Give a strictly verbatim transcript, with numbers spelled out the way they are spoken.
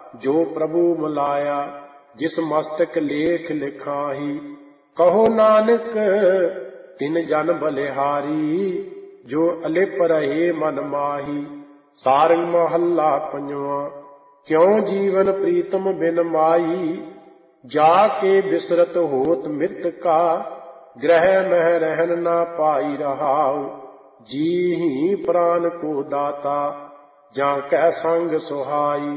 जो प्रभु मिलाया, जिस मस्तक लेख लिखाही। कहो नानक तिन जन बलिहारी, जो अलिप रहे मन माही। सारंग महला पंजवा। क्यों जीवन प्रीतम बिन माई, जाके बिसरत होत मित का। ग्रह मह रहन ना पाई रहाउ, जी ही प्राण को दाता, जा कै संग सुहाई।